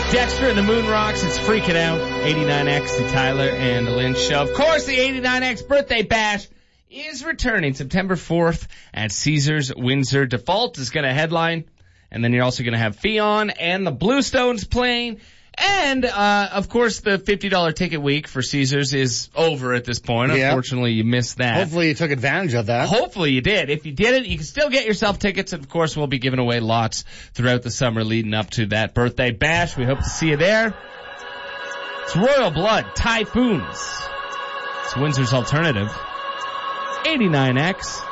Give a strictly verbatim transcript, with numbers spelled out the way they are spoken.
Dexter and the Moon Rocks, it's Freaking Out. eighty-nine X, the Tyler and the Lynch Show. Of course, the eighty-nine X birthday bash is returning September fourth at Caesars Windsor. Default is going to headline, and then you're also going to have Fionn and the Bluestones playing. And, uh, of course, the fifty dollars ticket week for Caesars is over at this point. Yeah. Unfortunately, you missed that. Hopefully you took advantage of that. Hopefully you did. If you didn't, you can still get yourself tickets. And, of course, we'll be giving away lots throughout the summer leading up to that birthday bash. We hope to see you there. It's Royal Blood, Typhoons. It's Windsor's alternative. eighty-nine X.